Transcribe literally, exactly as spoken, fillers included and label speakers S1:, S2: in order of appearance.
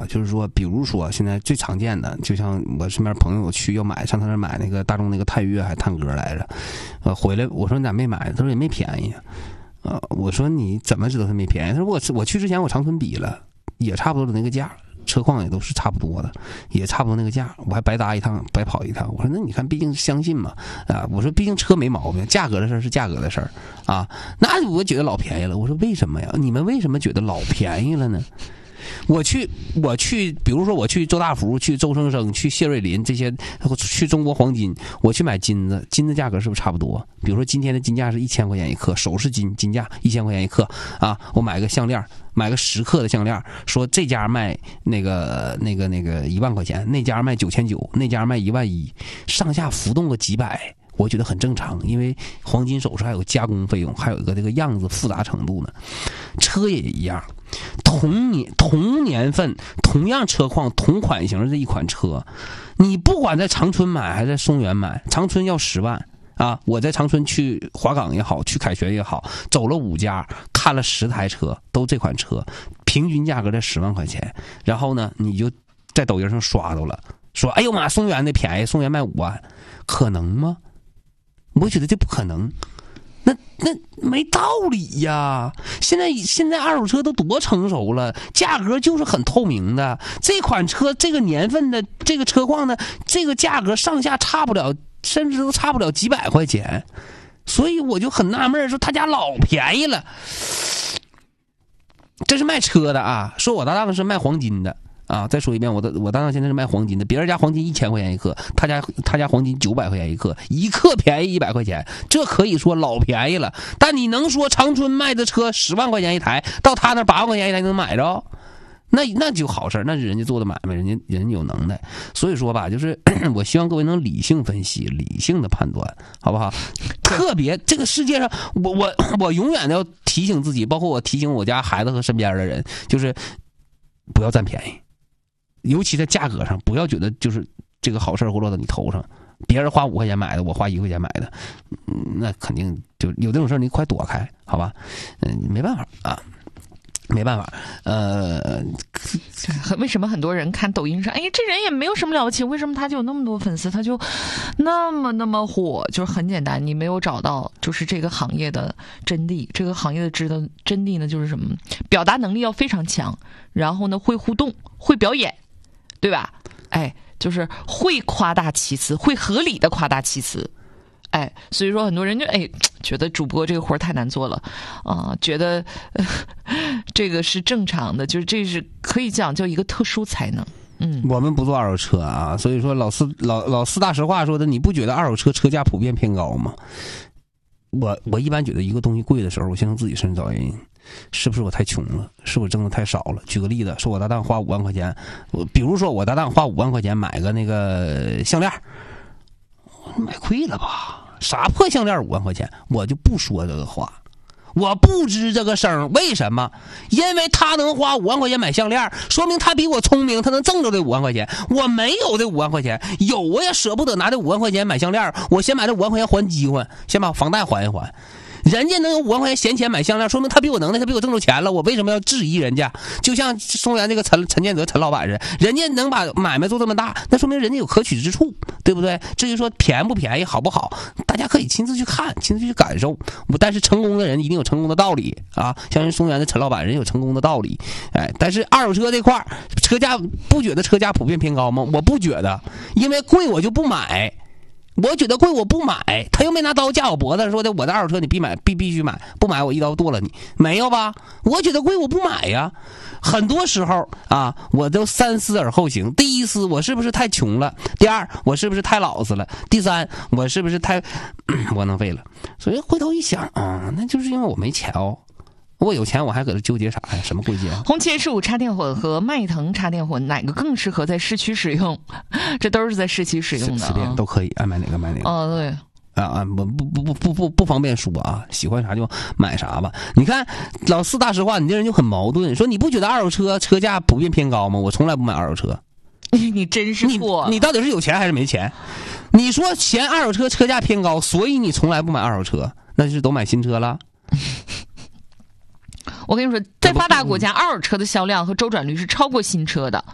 S1: 就是说，比如说现在最常见的，就像我身边朋友去要买，上他那买那个大众那个探岳还探歌来着，呃，回来我说你咋没买？他说也没便宜啊。呃，我说你怎么知道他没便宜？他说我我去之前我长春比了，也差不多的那个价，车况也都是差不多的，也差不多那个价，我还白搭一趟，白跑一趟。我说那你看，毕竟相信嘛，啊，我说毕竟车没毛病，价格的事儿是价格的事儿啊，那我觉得老便宜了。我说为什么呀？你们为什么觉得老便宜了呢？我去，我去，比如说我去周大福、去周生生、去谢瑞麟这些，去中国黄金，我去买金子，金子价格是不是差不多？比如说今天的金价是一千块钱一克，首饰金金价一千块钱一克啊，我买个项链，买个十克的项链，说这家卖那个那个那个一万块钱，那家卖九千九，那家卖一万一，上下浮动个几百。我觉得很正常，因为黄金首饰还有加工费用，还有一个这个样子复杂程度呢。车也一样，同年同年份、同样车况、同款型的这一款车，你不管在长春买还是在松原买，长春要十万啊，我在长春去华港也好，去凯旋也好，走了五家，看了十台车，都这款车，平均价格在十万块钱。然后呢，你就在抖音上刷到了，说哎呦妈，松原的便宜，松原卖五万，可能吗？我觉得这不可能，那那没道理呀！现在现在二手车都多成熟了，价格就是很透明的。这款车这个年份的这个车况呢，这个价格上下差不了，甚至都差不了几百块钱。所以我就很纳闷，说他家老便宜了。这是卖车的啊，说我搭档是卖黄金的。啊，再说一遍，我的我搭档现在是卖黄金的，别人家黄金一千块钱一克，他家他家黄金九百块钱一克，一克便宜一百块钱，这可以说老便宜了。但你能说长春卖的车十万块钱一台，到他那八万块钱一台能买着？那那就好事，那是人家做的买卖，人家人家有能耐。所以说吧，就是我希望各位能理性分析，理性的判断，好不好？特别这个世界上，我我我永远要提醒自己，包括我提醒我家孩子和身边的人，就是不要占便宜。尤其在价格上，不要觉得就是这个好事会落到你头上。别人花五块钱买的，我花一块钱买的，嗯，那肯定就有这种事儿，你快躲开，好吧？嗯，没办法啊，没办法。呃，
S2: 为什么很多人看抖音上，哎，这人也没有什么了不起，为什么他就有那么多粉丝，他就那么那么火？就是很简单，你没有找到就是这个行业的真谛。这个行业的知道真谛呢，就是什么？表达能力要非常强，然后呢，会互动，会表演。对吧？哎，就是会夸大其词，会合理的夸大其词。哎，所以说很多人就哎觉得主播这个活太难做了啊、呃，觉得、呃、这个是正常的，就是这是可以讲叫一个特殊才能。嗯，
S1: 我们不做二手车啊，所以说老四老老四大实话说的，你不觉得二手车车价普遍偏高吗？我我一般觉得一个东西贵的时候，我先从自己身上找原因。是不是我太穷了？是我挣的太少了？举个例子，说我搭档花五万块钱，我比如说我搭档花五万块钱买个那个项链，买亏了吧？啥破项链五万块钱？我就不说这个话，我不吱这个声。为什么？因为他能花五万块钱买项链，说明他比我聪明，他能挣着这五万块钱。我没有这五万块钱，有我也舍不得拿这五万块钱买项链，我先把这五万块钱还饥荒，先把房贷还一还。人家能有五万块钱闲钱买项链，说明他比我能耐，他比我挣着钱了。我为什么要质疑人家？就像松原这个陈陈建德陈老板似的，人家能把买卖做这么大，那说明人家有可取之处，对不对？至于说便不便宜、好不好，大家可以亲自去看，亲自去感受。但是成功的人一定有成功的道理啊，像人松原的陈老板，人有成功的道理。哎，但是二手车这块车价不觉得车价普遍偏高吗？我不觉得，因为贵我就不买。我觉得贵我不买，他又没拿刀架我脖子说的我的二手车你必买必必须买，不买我一刀剁了你，没有吧？我觉得贵我不买呀。很多时候啊，我都三思而后行。第一思，我是不是太穷了？第二，我是不是太老实了？第三，我是不是太窝囊废了？所以回头一想啊，那就是因为我没钱哦。我有钱我还搁这纠结啥呀？什么贵贱？
S2: 红旗 十五 插电混和迈腾插电混哪个更适合在市区使用？这都是在市区使用的、啊，
S1: 随便都可以，爱买哪个买哪个。
S2: 哦，对。
S1: 啊啊，不不不不不不不方便说啊，喜欢啥就买啥吧。你看老四大实话，你这人就很矛盾，说你不觉得二手车车价普遍偏高吗？我从来不买二手车。
S2: 你真是错
S1: 你，你到底是有钱还是没钱？你说嫌二手车车价偏高，所以你从来不买二手车，那就是都买新车了。
S2: 我跟你说，在发达国家，二手车的销量和周转率是超过新车的。